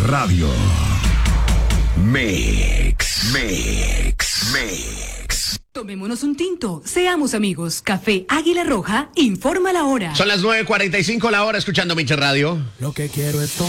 Radio. Mix. Tomémonos un tinto, seamos amigos. Café Águila Roja informa la hora. Son las 9:45 la hora, escuchando Mix Radio. Lo que quiero es